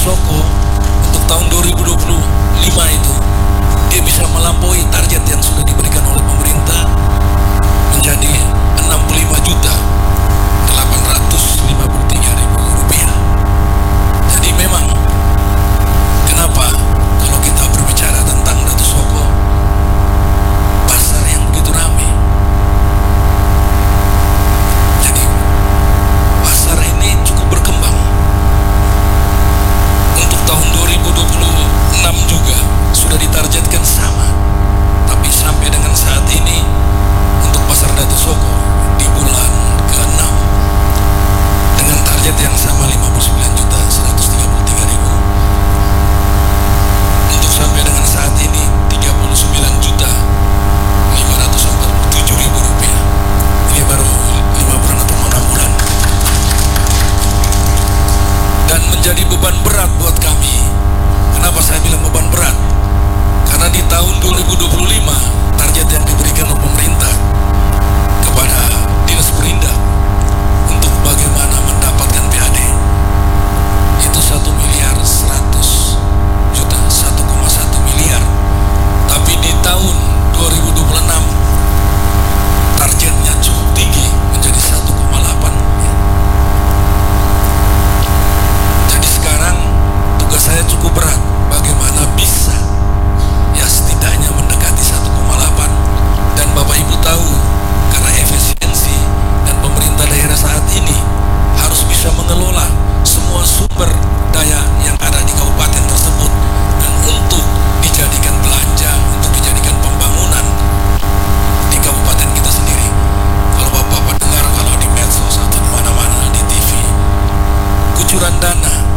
Soko untuk tahun 2025 itu dia bisa melampaui target yang sudah diberikan oleh pemerintah menjadi 65.853.000 rupiah. Jadi memang kenapa kalau kita berbicara tentang Datu Soko, pasar yang begitu ramai. Jadi pasar ini cukup berkembang. Untuk tahun 2026 juga sudah ditargetkan sama, tapi sampai dengan saat ini untuk pasar Datu Soko di bulan ke-6 dengan target yang sama 59.133.000, untuk sampai dengan saat ini 39.547.000 rupiah. Ini baru 5 bulan atau 6 bulan, dan menjadi beban berat buat kami. Kenapa saya bilang beban berat? Karena di tahun 2025 target yang diberikan oleh pemerintah kepada Dinas Perindak untuk bagaimana mendapatkan PAD itu 1.100.000.000, 1,1 miliar. Tapi di tahun 2026 targetnya cukup tinggi menjadi 1,8. Jadi sekarang tugas saya cukup berat, bagaimana bisa ya setidaknya mendekati 1,8. Dan Bapak Ibu tahu, karena efisiensi dan pemerintah daerah saat ini harus bisa mengelola semua sumber daya yang ada di kabupaten tersebut, dan untuk dijadikan belanja, untuk dijadikan pembangunan di kabupaten kita sendiri. Kalau Bapak dengar, kalau di medsos atau di mana-mana, di TV, kucuran dana